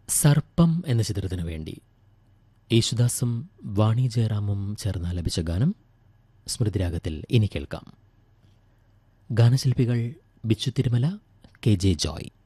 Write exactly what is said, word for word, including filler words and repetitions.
സർപ്പം എന്ന ചിത്രത്തിനു വേണ്ടി യേശുദാസും വാണി ജയറാമും ചേർന്ന് ആലപിച്ച ഗാനം സ്മൃതിരാഗത്തിൽ ഇനി കേൾക്കാം. ഗാനശില്പികൾ ബിച്ചു തിരുമല, കെ ജെ ജോയ്.